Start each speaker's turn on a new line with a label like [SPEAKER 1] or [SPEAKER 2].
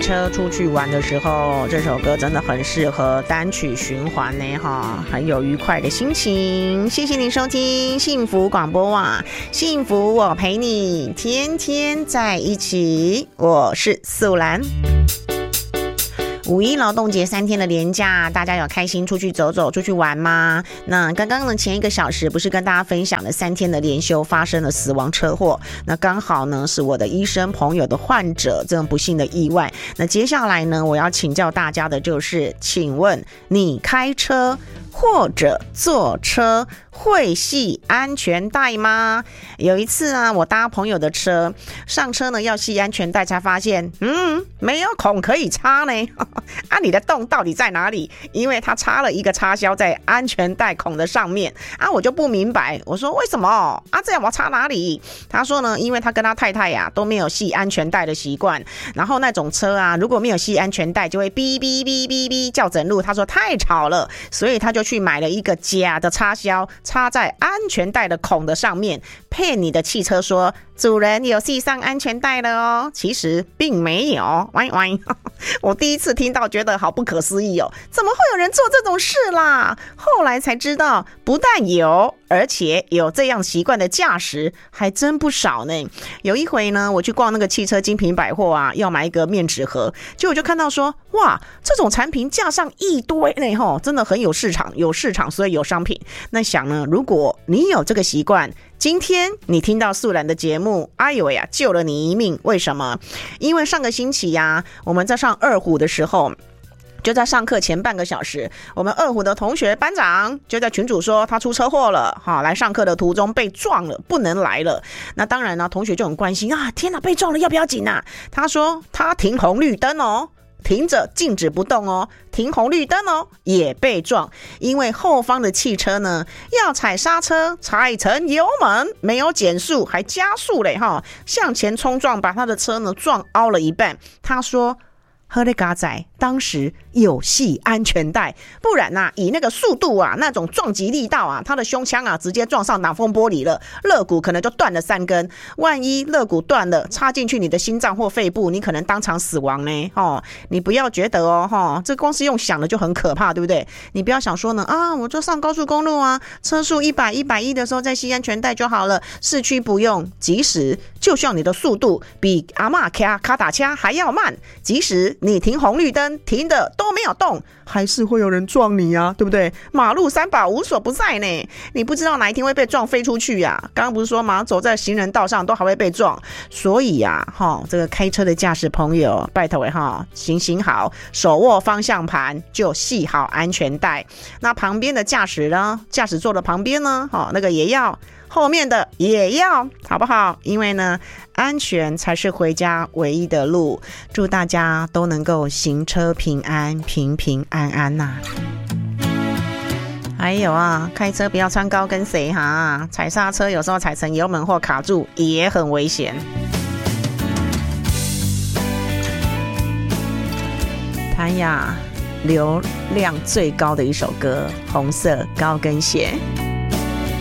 [SPEAKER 1] 车出去玩的时候，这首歌真的很适合单曲循环呢哈，很有愉快的心情。谢谢你收听幸福广播网，幸福我陪你，天天在一起。我是素兰。五一劳动节3天的连假，大家有开心出去走走出去玩吗？那刚刚呢前1个小时不是跟大家分享了3天的连休发生了死亡车祸，那刚好呢是我的医生朋友的患者这种不幸的意外。那接下来呢我要请教大家的就是，请问你开车或者坐车会系安全带吗？有一次啊，我搭朋友的车，上车呢要系安全带，才发现没有孔可以插呢啊，你的洞到底在哪里？因为他插了一个插销在安全带孔的上面啊，我就不明白，我说为什么啊？这样我插哪里？他说呢，因为他跟他太太呀都没有系安全带的习惯，然后那种车啊如果没有系安全带就会哔哔哔哔哔叫整路，他说太吵了，所以他就去买了一个假的插销，插在安全带的孔的上面，骗你的汽车说主人有系上安全带了哦，其实并没有。我第一次听到觉得好不可思议哦，怎么会有人做这种事啦？后来才知道不但有，而且有这样习惯的驾驶还真不少呢。有一回呢，我去逛那个汽车精品百货啊，要买一个面纸盒，结果就看到说哇，这种产品架上一堆呢吼，真的很有市场，有市场所以有商品。那想呢，如果你有这个习惯，今天你听到素兰的节目，哎呦呀，救了你一命。为什么？因为上个星期呀，我们在上二虎的时候，就在上课前半个小时，我们二虎的同学班长就在群组说他出车祸了，来上课的途中被撞了，不能来了。那当然呢，同学就很关心啊，天哪，被撞了要不要紧啊？他说他停红绿灯哦，停着静止不动哦，停红绿灯哦，也被撞。因为后方的汽车呢要踩刹车，踩成油门，没有减速还加速嘞哈，向前冲撞，把他的车呢撞凹了一半。他说喝的嘎仔当时有系安全带，不然啊以那个速度啊，那种撞击力道啊，他的胸腔啊直接撞上挡风玻璃了，肋骨可能就断了3根，万一肋骨断了插进去你的心脏或肺部，你可能当场死亡呢你不要觉得这光是用想的就很可怕，对不对？你不要想说呢啊，我就上高速公路啊，车速100、110的时候再系安全带就好了，市区不用。即使就像你的速度比阿嬷卡打掐还要慢，即使你停红绿灯停的都没有动，还是会有人撞你啊，对不对？马路三宝无所不在呢，你不知道哪一天会被撞飞出去啊。刚刚不是说嘛，走在行人道上都还会被撞。所以啊这个开车的驾驶朋友拜托行好，手握方向盘就系好安全带。那旁边的驾驶座的旁边呢那个也要，后面的也要，好不好？因为呢安全才是回家唯一的路。祝大家都能够行车平安，平平安安呐。还有啊，开车不要穿高跟鞋哈，踩刹车有时候踩成油门或卡住也很危险。谭雅流量最高的一首歌《红色高跟鞋》。